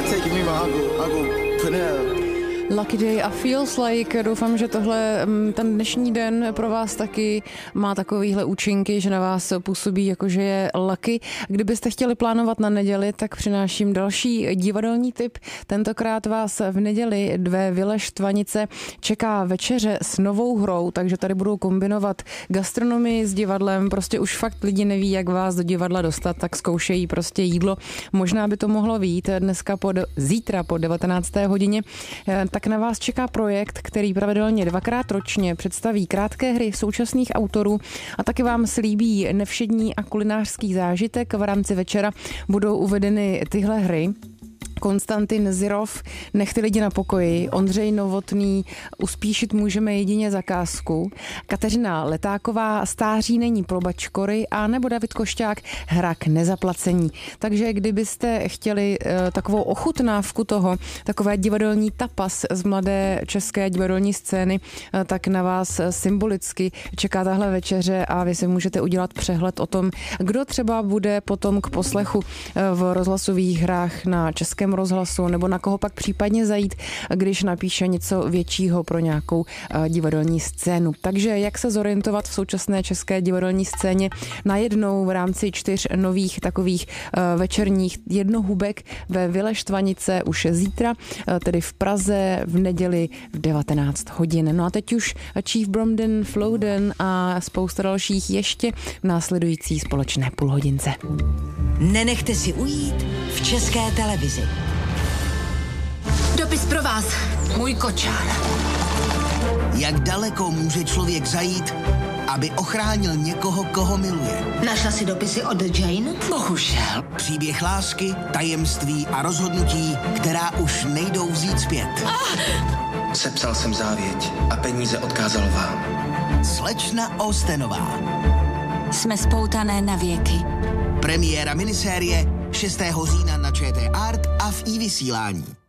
taking me, I'll go put it up. Lucky Day a Feels Like. Doufám, že tohle, ten dnešní den pro vás taky má takovýhle účinky, že na vás působí jako, že je lucky. Kdybyste chtěli plánovat na neděli, tak přináším další divadelní tip. Tentokrát vás v neděli ve Vile Štvanice čeká večeře s novou hrou, takže tady budou kombinovat gastronomii s divadlem. Prostě už fakt lidi neví, jak vás do divadla dostat, tak zkoušejí prostě jídlo. Možná by to mohlo vyjít zítra po 19. hodině. Tak na vás čeká projekt, který pravidelně 2krát ročně představí krátké hry současných autorů a taky vám slíbí nevšední a kulinářský zážitek. V rámci večera budou uvedeny tyhle hry: Konstantin Zirov, Nech ty lidi na pokoji, Ondřej Novotný, Uspíšit můžeme jedině zakázku, Kateřina Letáková, Stáří není pro bačkory a nebo David Košťák, Hra k nezaplacení. Takže kdybyste chtěli takovou ochutnávku toho, takové divadelní tapas z mladé české divadelní scény, tak na vás symbolicky čeká tahle večeře a vy si můžete udělat přehled o tom, kdo třeba bude potom k poslechu v rozhlasových hrách na Českém rozhlasu, nebo na koho pak případně zajít, když napíše něco většího pro nějakou divadelní scénu. Takže jak se zorientovat v současné české divadelní scéně najednou v rámci 4 nových takových večerních jednohubek ve Vile Štvanice už zítra, tedy v Praze v neděli v 19 hodin. No a teď už Chief Bromden, Flowden a spousta dalších ještě v následující společné půlhodince. Nenechte si ujít v České televizi. Dopis pro vás, můj kočár. Jak daleko může člověk zajít, aby ochránil někoho, koho miluje? Našla si dopisy od Jane? Bohužel. Příběh lásky, tajemství a rozhodnutí, která už nejdou vzít zpět. Sepsal jsem závěť a peníze odkázal vám. Slečna Austenová. Jsme spoutané na věky. Premiéra minisérie 6. října na ČT Art a v iVysílání.